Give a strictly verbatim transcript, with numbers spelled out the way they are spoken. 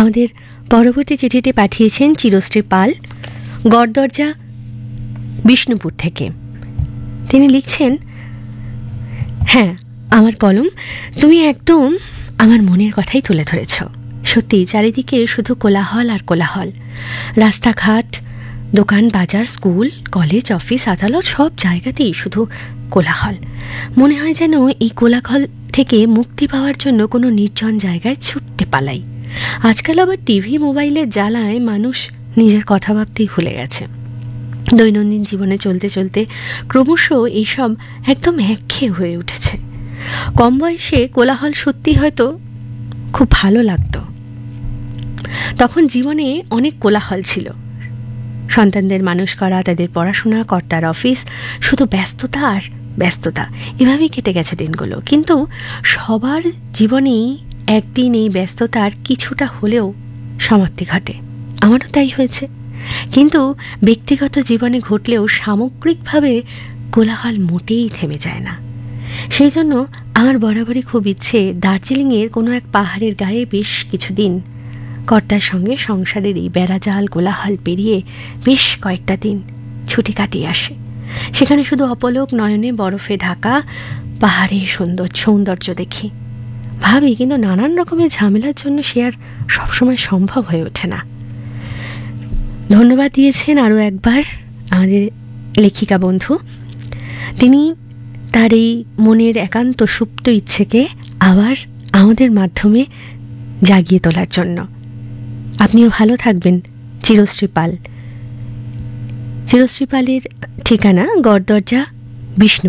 আমাদের পরবর্তী চিঠিটি পাঠিয়েছেন চিরশ্রী পাল, গড়দরজা, বিষ্ণুপুর থেকে। তিনি লিখছেন, হ্যাঁ আমার কলম, তুমি একদম আমার মনের কথাই তুলে ধরেছ। সত্যি চারিদিকে শুধু কোলাহল আর কোলাহল। রাস্তাঘাট, দোকান, বাজার, স্কুল, কলেজ, অফিস, আদালত, সব জায়গাতেই শুধু কোলাহল। মনে হয় যেন এই কোলাহল থেকে মুক্তি পাওয়ার জন্য কোনো নির্জন জায়গায় ছুটতে পালাই। আজকাল আবার টিভি, মোবাইলের জ্বালায় মানুষ নিজের কথা ভাবতেই ভুলে গেছে। দৈনন্দিন জীবনে চলতে চলতে ক্রমশ এইসব একদম একঘেয়ে হয়ে উঠেছে। কম বয়সে কোলাহল সত্যি হয়তো খুব ভালো লাগতো। তখন জীবনে অনেক কোলাহল ছিল। সন্তানদের মানুষ করা, তাদের পড়াশোনা, কর্তার অফিস, শুধু ব্যস্ততা আর ব্যস্ততা, এভাবেই কেটে গেছে দিনগুলো। কিন্তু সবার জীবনেই একদিন এই ব্যস্ততার কিছুটা হলেও সমাপ্তি ঘটে। আমারও তাই হয়েছে। কিন্তু ব্যক্তিগত জীবনে ঘটলেও সামগ্রিকভাবে কোলাহল মোটেই থেমে যায় না। সেই জন্য আমার বরাবরই খুব ইচ্ছে দার্জিলিংয়ের কোনো এক পাহাড়ের গায়ে বেশ কিছুদিন কর্তার সঙ্গে সংসারের এই বেড়াজাল কোলাহল পেরিয়ে বেশ কয়েকটা দিন ছুটি কাটিয়ে আসে। সেখানে শুধু অপলক নয়নে বরফে ঢাকা পাহাড়ের সুন্দর সৌন্দর্য দেখি। ভাবি, কিন্তু নানান রকমের ঝামেলার জন্য সে আর সবসময় সম্ভব হয়ে ওঠে না। ধন্যবাদ দিয়েছেন আরও একবার আমাদের লেখিকা বন্ধু। তিনি তার এই মনের একান্ত সুপ্ত ইচ্ছেকে আবার আমাদের মাধ্যমে জাগিয়ে তোলার জন্য। আপনিও ভালো থাকবেন, চিরশ্রী পাল। চিরশ্রী পালের ঠিকানা গড়দরজা, বিষ্ণু।